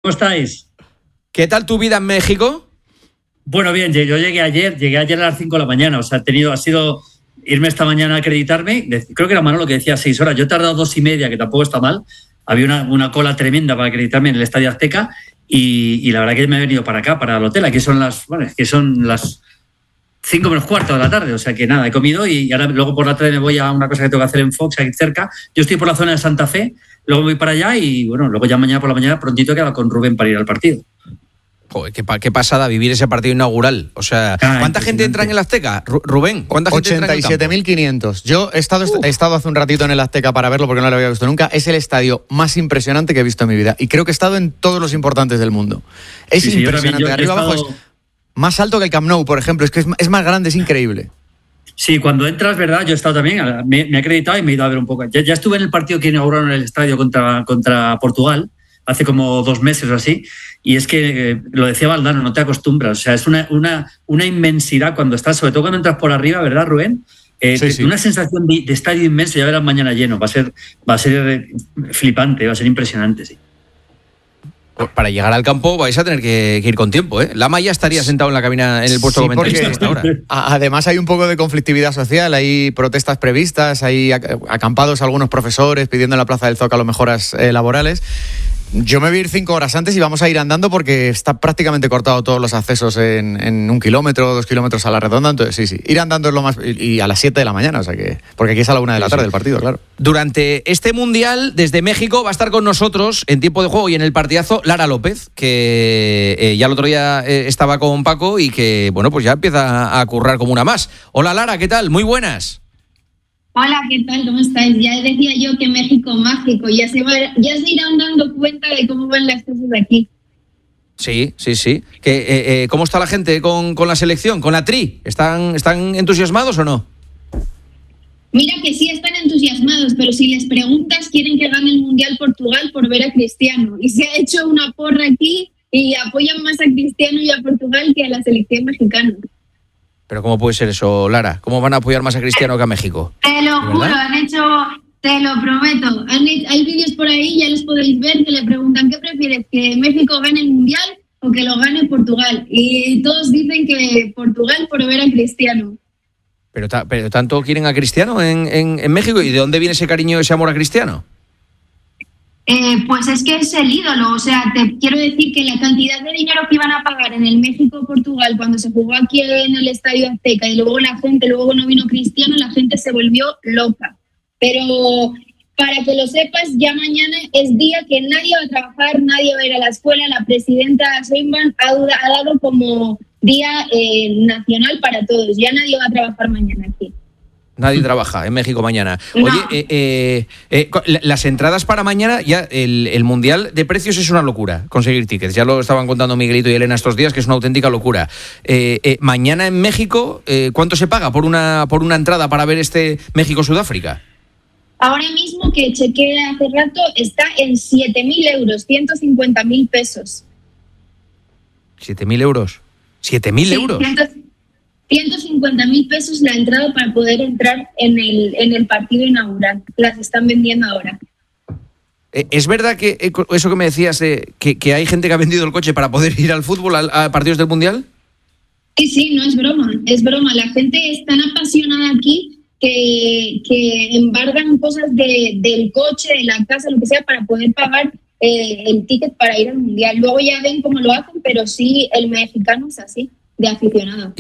¿cómo estáis? ¿Qué tal tu vida en México? Bueno, bien, yo llegué ayer a las 5 de la mañana, o sea, ha sido irme esta mañana a acreditarme, creo que era Manolo que decía 6 horas, yo he tardado 2:30, que tampoco está mal, había una cola tremenda para acreditarme en el Estadio Azteca y la verdad que me he venido para acá, para el hotel, aquí son las 5 menos cuarto de la tarde, o sea que nada, he comido y ahora luego por la tarde me voy a una cosa que tengo que hacer en Fox, aquí cerca. Yo estoy por la zona de Santa Fe, luego voy para allá y bueno, luego ya mañana por la mañana prontito quedo con Rubén para ir al partido. Joder, qué pasada vivir ese partido inaugural. O sea, ¿cuánta gente entra en el Azteca? Rubén, ¿cuánta gente entra en el campo? 87.500. Yo he estado hace un ratito en el Azteca para verlo porque no lo había visto nunca. Es el estadio más impresionante que he visto en mi vida y creo que he estado en todos los importantes del mundo. Es impresionante. De arriba abajo es más alto que el Camp Nou, por ejemplo. Es que es más grande, es increíble. Sí, cuando entras, ¿verdad? Yo he estado también, me he acreditado y me he ido a ver un poco. Ya estuve en el partido que inauguraron el estadio contra Portugal, hace como 2 meses o así, y es que, lo decía Valdano, no te acostumbras. O sea, es una inmensidad cuando estás, sobre todo cuando entras por arriba, ¿verdad, Rubén? Sí. Una sensación de estadio inmenso, ya verás mañana lleno. Va a ser flipante, va a ser impresionante, sí. Para llegar al campo vais a tener que ir con tiempo, ¿eh? Lama ya estaría sentado en la cabina en el puesto comentarista hasta ahora. Además hay un poco de conflictividad social, hay protestas previstas, hay acampados algunos profesores pidiendo en la Plaza del Zócalo mejoras laborales. Yo me voy a ir 5 horas antes y vamos a ir andando porque está prácticamente cortado todos los accesos en 1 kilómetro, 2 kilómetros a la redonda. Entonces, sí. Ir andando es lo más... Y a las 7 de la mañana, o sea que... Porque aquí es a la 1 de la tarde el partido, claro. Durante este Mundial, desde México, va a estar con nosotros en tiempo de juego y en el partidazo Lara López, que ya el otro día estaba con Paco y que, bueno, pues ya empieza a currar como una más. Hola, Lara, ¿qué tal? Muy buenas. Hola, ¿qué tal? ¿Cómo estáis? Ya decía yo que México mágico, ya se irán dando cuenta de cómo van las cosas aquí. Sí. ¿Cómo está la gente con la selección, con la Tri? ¿Están entusiasmados o no? Mira que sí están entusiasmados, pero si les preguntas quieren que gane el Mundial Portugal por ver a Cristiano. Y se ha hecho una porra aquí y apoyan más a Cristiano y a Portugal que a la selección mexicana. ¿Pero cómo puede ser eso, Lara? ¿Cómo van a apoyar más a Cristiano que a México? Te lo juro, te lo prometo. Hay vídeos por ahí, ya los podéis ver, que le preguntan ¿qué prefieres? ¿Que México gane el Mundial o que lo gane Portugal? Y todos dicen que Portugal por ver a Cristiano. Pero tanto quieren a Cristiano en México. ¿Y de dónde viene ese cariño, ese amor a Cristiano? Pues es que es el ídolo, o sea, te quiero decir que la cantidad de dinero que iban a pagar en el México-Portugal cuando se jugó aquí en el Estadio Azteca y luego luego no vino Cristiano, la gente se volvió loca. Pero para que lo sepas, ya mañana es día que nadie va a trabajar, nadie va a ir a la escuela, la presidenta Sheinbaum ha dado como día nacional para todos, ya nadie va a trabajar mañana aquí. Nadie trabaja en México mañana. Oye, las entradas para mañana, ya el Mundial de precios es una locura, conseguir tickets. Ya lo estaban contando Miguelito y Elena estos días, que es una auténtica locura. Mañana en México, ¿cuánto se paga por una entrada para ver este México-Sudáfrica? Ahora mismo, que chequeé hace rato, está en 7.000 euros, 150.000 pesos. ¿7.000 euros? ¿7.000 euros? 150.000 pesos la entrada para poder entrar en el partido inaugural. Las están vendiendo ahora. ¿Es verdad que eso que me decías, que hay gente que ha vendido el coche para poder ir al fútbol, a partidos del Mundial? Sí, no es broma, es broma. La gente es tan apasionada aquí que embargan cosas del coche, de la casa, lo que sea, para poder pagar el ticket para ir al Mundial. Luego ya ven cómo lo hacen, pero sí, el mexicano es así, de aficionado.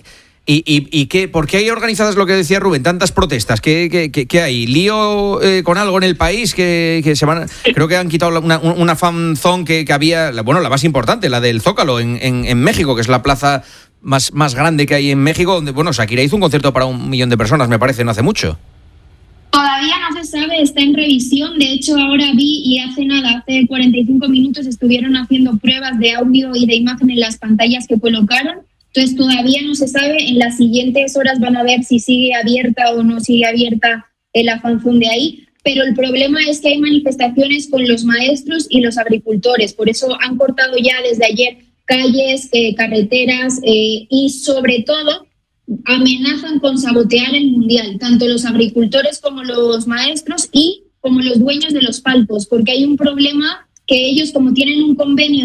¿Y qué? ¿Por qué hay organizadas, lo que decía Rubén, tantas protestas? ¿Qué hay? ¿Lío con algo en el país? Que se van, creo que han quitado una fan zone que había, la más importante, la del Zócalo en México, que es la plaza más grande que hay en México, donde, Shakira hizo un concierto para 1 millón de personas, me parece, no hace mucho. Todavía no se sabe, está en revisión. De hecho, ahora vi y hace 45 minutos estuvieron haciendo pruebas de audio y de imagen en las pantallas que colocaron. Entonces todavía no se sabe, en las siguientes horas van a ver si sigue abierta o no sigue abierta la fanzone de ahí, pero el problema es que hay manifestaciones con los maestros y los agricultores, por eso han cortado ya desde ayer calles, carreteras y sobre todo amenazan con sabotear el Mundial, tanto los agricultores como los maestros y como los dueños de los palcos, porque hay un problema que ellos, como tienen un convenio